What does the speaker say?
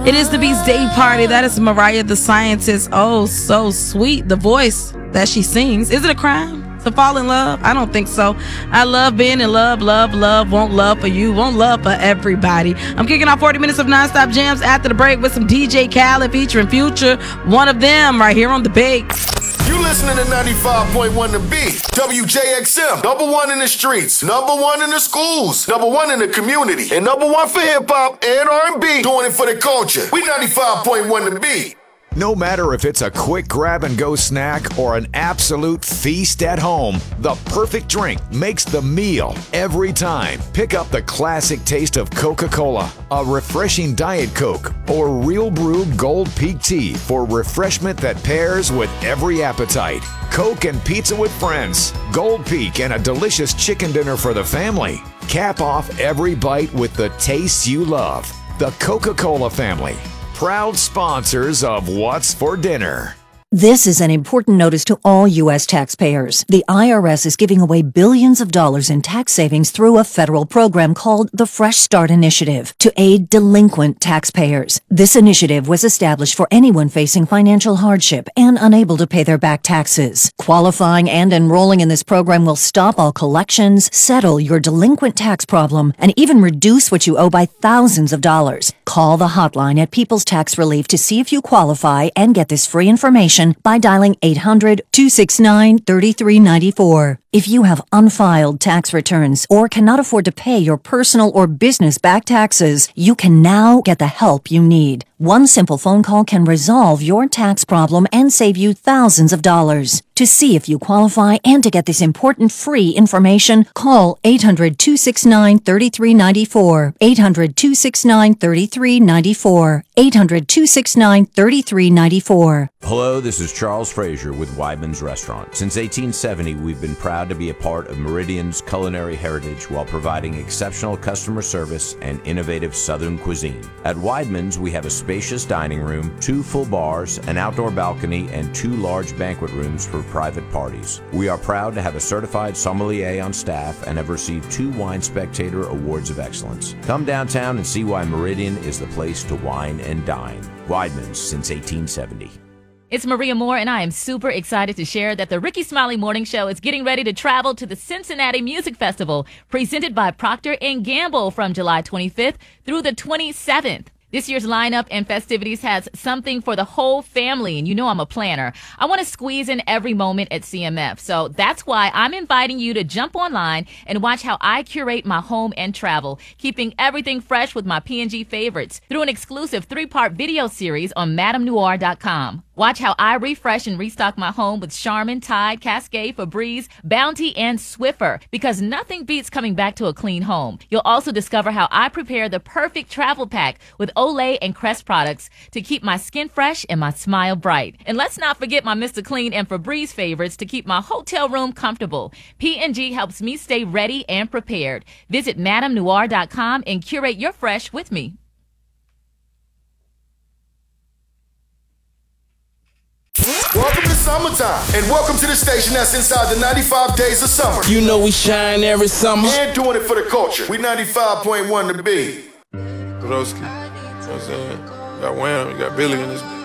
It is the Beast Day Party. That is Mariah the Scientist. Oh, so sweet. The voice that she sings. Is it a crime to fall in love? I don't think so. I love being in love, love, love. Want love for you, want love for everybody. I'm kicking off 40 minutes of nonstop jams after the break with some DJ Khaled featuring Future. One of them right here on The Big. You listening to 95.1 The Beat, WJXM, number one in the streets, number one in the schools, number one in the community, and number one for hip-hop and R&B, doing it for the culture. We 95.1 The Beat. No matter if it's a quick grab-and-go snack or an absolute feast at home, the perfect drink makes the meal every time. Pick up the classic taste of Coca-Cola, a refreshing Diet Coke, or Real Brew Gold Peak Tea for refreshment that pairs with every appetite. Coke and pizza with friends, Gold Peak and a delicious chicken dinner for the family. Cap off every bite with the tastes you love. The Coca-Cola family. Proud sponsors of What's for Dinner. This is an important notice to all U.S. taxpayers. The IRS is giving away billions of dollars in tax savings through a federal program called the Fresh Start Initiative to aid delinquent taxpayers. This initiative was established for anyone facing financial hardship and unable to pay their back taxes. Qualifying and enrolling in this program will stop all collections, settle your delinquent tax problem, and even reduce what you owe by thousands of dollars. Call the hotline at People's Tax Relief to see if you qualify and get this free information by dialing 800-269-3394. If you have unfiled tax returns or cannot afford to pay your personal or business back taxes, you can now get the help you need. One simple phone call can resolve your tax problem and save you thousands of dollars. To see if you qualify and to get this important free information, call 800-269-3394. 800-269-3394. 800-269-3394. Hello, this is Charles Frazier with Weidman's Restaurant. Since 1870, we've been proud to be a part of Meridian's culinary heritage while providing exceptional customer service and innovative Southern cuisine. At Weidman's, we have a spacious dining room, 2 full bars, an outdoor balcony, and 2 large banquet rooms for private parties. We are proud to have a certified sommelier on staff and have received 2 Wine Spectator Awards of Excellence. Come downtown and see why Meridian is the place to wine and dine. Weidman's since 1870. It's Maria Moore, and I am super excited to share that the Ricky Smiley Morning Show is getting ready to travel to the Cincinnati Music Festival, presented by Procter & Gamble from July 25th through the 27th. This year's lineup and festivities has something for the whole family, and you know I'm a planner. I want to squeeze in every moment at CMF, so that's why I'm inviting you to jump online and watch how I curate my home and travel, keeping everything fresh with my P&G favorites through an exclusive 3-part video series on MadameNoir.com. Watch how I refresh and restock my home with Charmin, Tide, Cascade, Febreze, Bounty, and Swiffer, because nothing beats coming back to a clean home. You'll also discover how I prepare the perfect travel pack with Olay and Crest products to keep my skin fresh and my smile bright. And let's not forget my Mr. Clean and Febreze favorites to keep my hotel room comfortable. P&G helps me stay ready and prepared. Visit MadameNoir.com and curate your fresh with me. Welcome to summertime, and welcome to the station that's inside the 95 days of summer. You know we shine every summer. And doing it for the culture. We 95.1 The Beat. Broski, you know what I'm saying? You got Wham, you got Billy in this.